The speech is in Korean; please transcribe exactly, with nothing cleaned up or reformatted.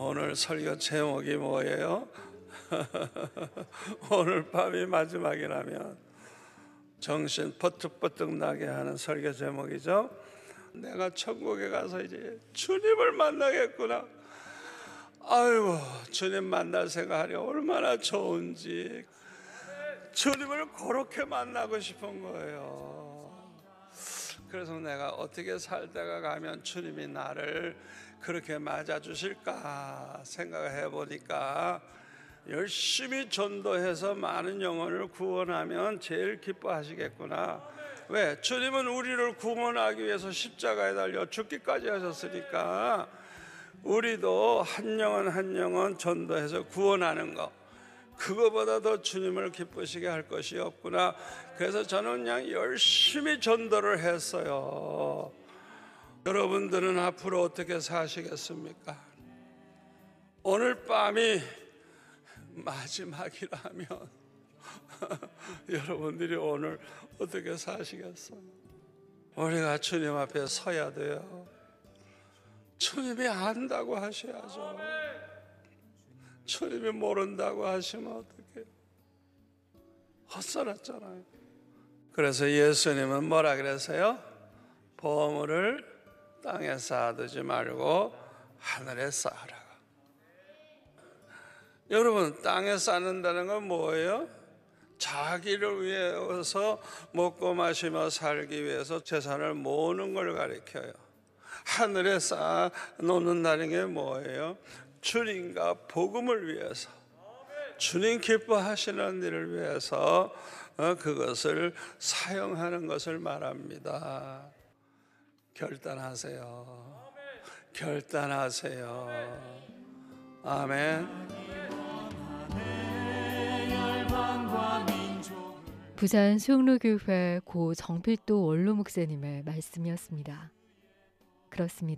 오늘 설교 제목이 뭐예요? 오늘 밤이 마지막이라면 정신 버뜩버뜩 나게 하는 설교 제목이죠. 내가 천국에 가서 이제 주님을 만나겠구나. 아이고, 주님 만날 생각하니 얼마나 좋은지. 주님을 그렇게 만나고 싶은 거예요. 그래서 내가 어떻게 살다가 가면 주님이 나를 그렇게 맞아주실까 생각해 보니까 열심히 전도해서 많은 영혼을 구원하면 제일 기뻐하시겠구나. 왜? 주님은 우리를 구원하기 위해서 십자가에 달려 죽기까지 하셨으니까 우리도 한 영혼 한 영혼 전도해서 구원하는 거, 그거보다 더 주님을 기쁘시게 할 것이 없구나. 그래서 저는 그냥 열심히 전도를 했어요. 여러분들은 앞으로 어떻게 사시겠습니까? 오늘 밤이 마지막이라면 여러분들이 오늘 어떻게 사시겠어요? 우리가 주님 앞에 서야 돼요. 주님이 안다고 하셔야죠. 주님이 모른다고 하시면 어떡해요? 헛살았잖아요. 그래서 예수님은 뭐라 그랬어요? 보물을 땅에 쌓아두지 말고 하늘에 쌓으라. 여러분, 땅에 쌓는다는 건 뭐예요? 자기를 위해서 먹고 마시며 살기 위해서 재산을 모으는 걸 가리켜요. 하늘에 쌓아 놓는다는 게 뭐예요? 주님과 복음을 위해서, 주님 기뻐하시는 일을 위해서 그것을 사용하는 것을 말합니다. 결단하세요. 결단하세요. 아멘. 부산 수영로교회 고 정필도 원로 목사님의 말씀이었습니다. 그렇습니다.